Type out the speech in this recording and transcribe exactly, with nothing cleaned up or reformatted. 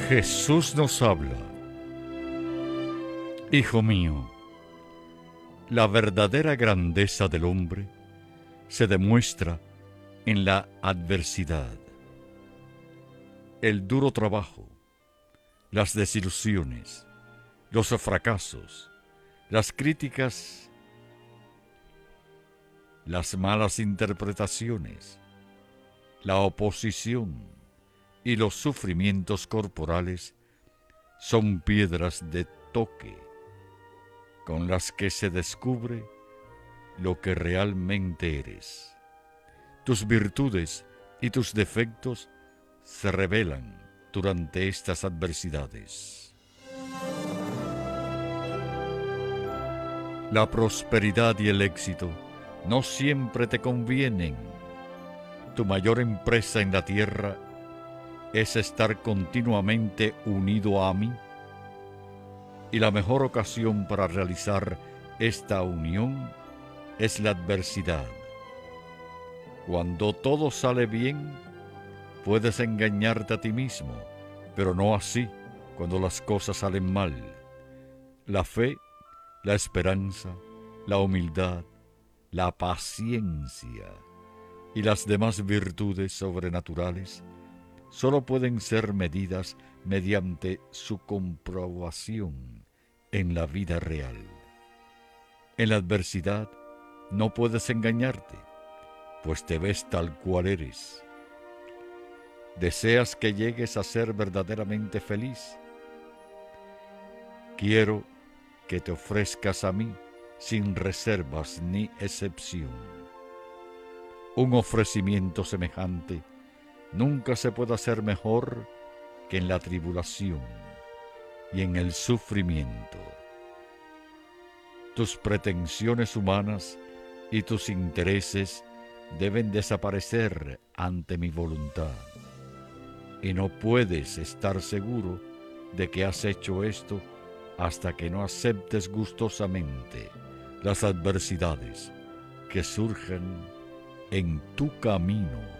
Jesús nos habla. Hijo mío, la verdadera grandeza del hombre se demuestra en la adversidad. El duro trabajo, las desilusiones, los fracasos, las críticas, las malas interpretaciones, la oposición y los sufrimientos corporales son piedras de toque con las que se descubre lo que realmente eres. Tus virtudes y tus defectos se revelan durante estas adversidades. La prosperidad y el éxito no siempre te convienen. Tu mayor empresa en la tierra es estar continuamente unido a mí, y la mejor ocasión para realizar esta unión es la adversidad. Cuando todo sale bien, puedes engañarte a ti mismo, pero no así cuando las cosas salen mal. La fe, la esperanza, la humildad, la paciencia y las demás virtudes sobrenaturales solo pueden ser medidas mediante su comprobación en la vida real. En la adversidad no puedes engañarte, pues te ves tal cual eres. ¿Deseas que llegues a ser verdaderamente feliz? Quiero que te ofrezcas a mí sin reservas ni excepción. Un ofrecimiento semejante nunca se puede hacer mejor que en la tribulación y en el sufrimiento. Tus pretensiones humanas y tus intereses deben desaparecer ante mi voluntad, y no puedes estar seguro de que has hecho esto hasta que no aceptes gustosamente las adversidades que surgen en tu camino.